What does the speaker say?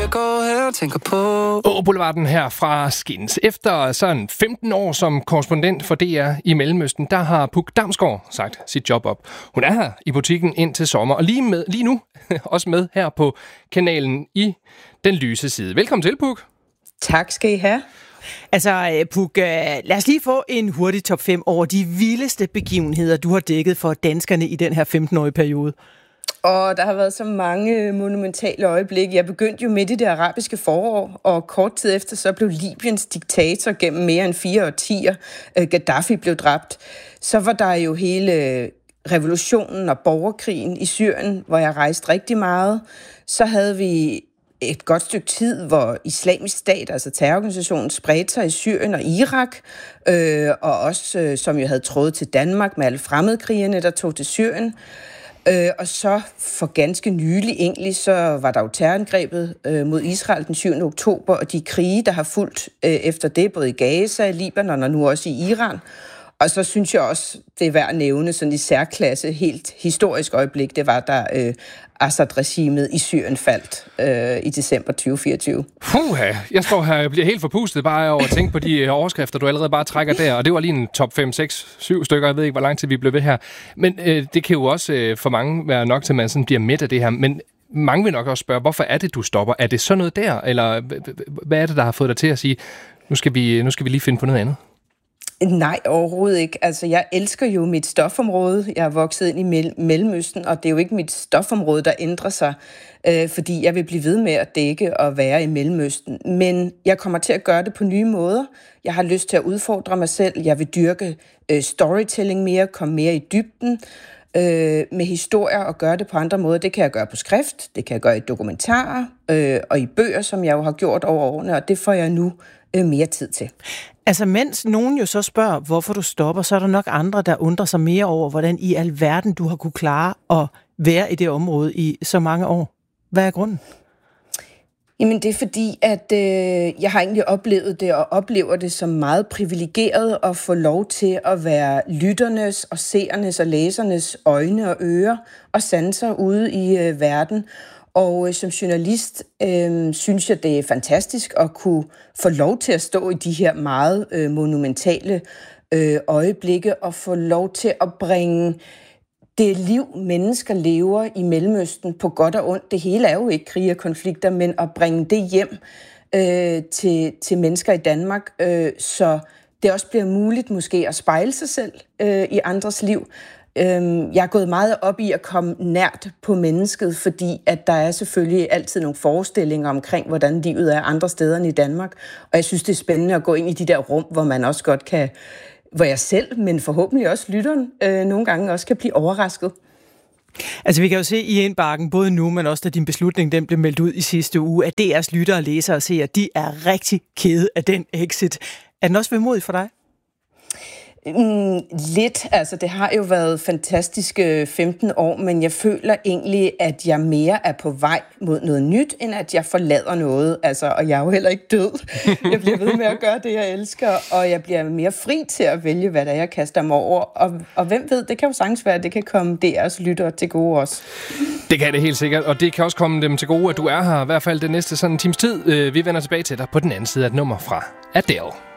Jeg går her og tænker på Boulevarden her fra Skins. Efter sådan 15 år som korrespondent for DR i Mellemøsten, der har Puk Damsgaard sagt sit job op. Hun er her i butikken indtil sommer, og lige nu også med her på kanalen i Den Lyse Side. Velkommen til, Puk. Tak skal I have. Altså, Puk, lad os lige få en hurtig top 5 over de vildeste begivenheder, du har dækket for danskerne i den her 15-årige periode. Og der har været så mange monumentale øjeblikke. Jeg begyndte jo midt i det arabiske forår, og kort tid efter så blev Libyens diktator gennem mere end 4 årtier. Gaddafi blev dræbt. Så var der jo hele revolutionen og borgerkrigen i Syrien, hvor jeg rejste rigtig meget. Så havde vi et godt stykke tid, hvor Islamisk Stat, altså terrororganisationen, spredte sig i Syrien og Irak, og også, som jo havde trådet til Danmark med alle fremmedkrigerne, der tog til Syrien. Og så for ganske nylig egentlig, så var der jo terrorangrebet mod Israel den 7. oktober, og de krige, der har fulgt efter det, både i Gaza, i Libanon og nu også i Iran. Og så synes jeg også, det er værd at nævne sådan i særklasse, helt historisk øjeblik, det var, da Assad-regimet i Syrien faldt i december 2024. Jeg står her og bliver helt forpustet bare over at tænke på de overskrifter, du allerede bare trækker der. Og det var lige en top 5, 6, 7 stykker. Jeg ved ikke, hvor lang tid vi blev ved her. Men det kan jo også for mange være nok til, at man sådan bliver midt af det her. Men mange vil nok også spørge, hvorfor er det, du stopper? Er det sådan noget der? Eller hvad er det, der har fået dig til at sige, nu skal vi lige finde på noget andet? Nej, overhovedet ikke. Altså, jeg elsker jo mit stofområde. Jeg er vokset ind i Mellemøsten, og det er jo ikke mit stofområde, der ændrer sig, fordi jeg vil blive ved med at dække og være i Mellemøsten. Men jeg kommer til at gøre det på nye måder. Jeg har lyst til at udfordre mig selv. Jeg vil dyrke storytelling mere, komme mere i dybden med historier og gøre det på andre måder. Det kan jeg gøre på skrift, det kan jeg gøre i dokumentarer og i bøger, som jeg jo har gjort over årene, og det får jeg nu mere tid til. Altså, mens nogen jo så spørger, hvorfor du stopper, så er der nok andre, der undrer sig mere over, hvordan i alverden du har kunne klare at være i det område i så mange år. Hvad er grunden? Jamen, det er fordi, at jeg har egentlig oplevet det, og oplever det som meget privilegeret at få lov til at være lytternes og seernes og læsernes øjne og ører og sanser ude i verden. Og som journalist synes jeg, det er fantastisk at kunne få lov til at stå i de her meget monumentale øjeblikke og få lov til at bringe det liv, mennesker lever i Mellemøsten på godt og ondt. Det hele er jo ikke krig og konflikter, men at bringe det hjem til mennesker i Danmark, så det også bliver muligt måske at spejle sig selv i andres liv. Jeg er gået meget op i at komme nært på mennesket, fordi at der er selvfølgelig altid nogle forestillinger omkring, hvordan livet er andre steder end i Danmark. Og jeg synes, det er spændende at gå ind i de der rum, hvor man også godt kan, hvor jeg selv, men forhåbentlig også lytteren, nogle gange også kan blive overrasket. Altså, vi kan jo se i indbakken, både nu, men også da din beslutning den blev meldt ud i sidste uge, at DR's lyttere, læsere og seere, de er rigtig kede af den exit. Er den også vemodig for dig? Lidt. Altså, det har jo været fantastiske 15 år, men jeg føler egentlig, at jeg mere er på vej mod noget nyt, end at jeg forlader noget. Altså, og jeg er jo heller ikke død. Jeg bliver ved med at gøre det, jeg elsker, og jeg bliver mere fri til at vælge, hvad der jeg kaster mig over. Og hvem ved, det kan jo sagtens være, at det kan komme DR's lyttere til gode også. Det kan det helt sikkert, og det kan også komme dem til gode, at du er her, i hvert fald det næste sådan en times tid. Vi vender tilbage til dig på den anden side af et nummer fra Adele.